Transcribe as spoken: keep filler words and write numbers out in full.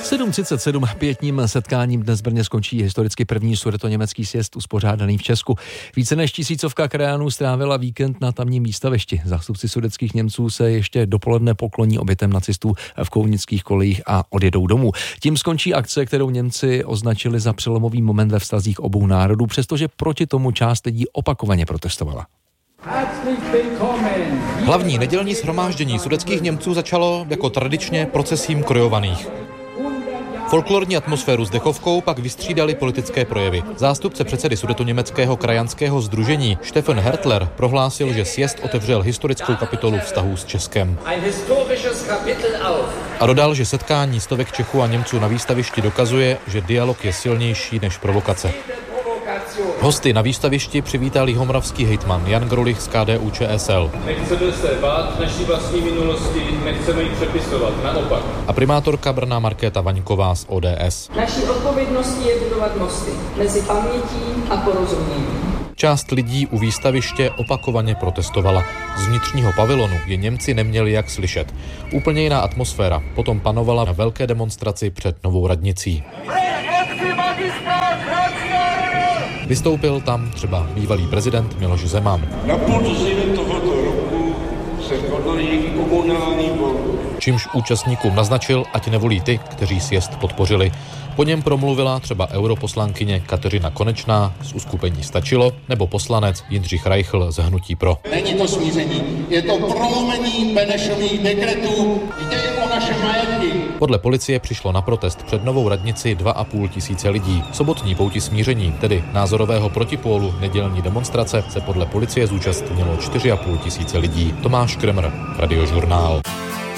sedm třicet sedm pětním setkáním dnes v Brně skončí historicky první sudetoněmecký sjezd uspořádaný v Česku. Více než tisícovka krajanů strávila víkend na tamním výstavišti. Zástupci sudetských Němců se ještě dopoledne pokloní obětem nacistů v kounických kolejích a odjedou domů. Tím skončí akce, kterou Němci označili za přelomový moment ve vztazích obou národů, přestože proti tomu část lidí opakovaně protestovala. Hlavní nedělní shromáždění sudetských Němců začalo jako tradičně procesím krojovaných. Folklorní atmosféru s dechovkou pak vystřídali politické projevy. Zástupce předsedy sudetoněmeckého krajanského sdružení Stefan Hertler prohlásil, že sjezd otevřel historickou kapitolu vztahů s Českem. A dodal, že setkání stovek Čechů a Němců na výstavišti dokazuje, že dialog je silnější než provokace. Hosty na výstavišti přivítal jihomoravský hejtman Jan Grolich z K D U Č S L. Nechceme se bát naší vlastní minulosti, nechceme ji přepisovat, naopak. A primátorka Brna Markéta Vaňková z O D S. Naší odpovědností je budovat mosty mezi pamětí a porozuměním. Část lidí u výstaviště opakovaně protestovala. Z vnitřního pavilonu je Němci neměli jak slyšet. Úplně jiná atmosféra potom panovala na velké demonstraci před Novou radnicí. Vystoupil tam třeba bývalý prezident Miloš Zeman. Na podzim tohoto roku se konají komunální volby. Čímž účastníkům naznačil, ať nevolí ty, kteří sjezd podpořili. Po něm promluvila třeba europoslankyně Kateřina Konečná z uskupení Stačilo nebo poslanec Jindřich Reichl z Hnutí Pro. Není to smíření, je to prolomení Benešových dekretů, jde o naše majetky. Podle policie přišlo na protest před Novou radnici dva a půl tisíce lidí. Sobotní pouti smíření, tedy názorového protipólu nedělní demonstrace, se podle policie zúčastnilo čtyři a půl tisíce lidí. Tomáš Kremr, Radiožurnál.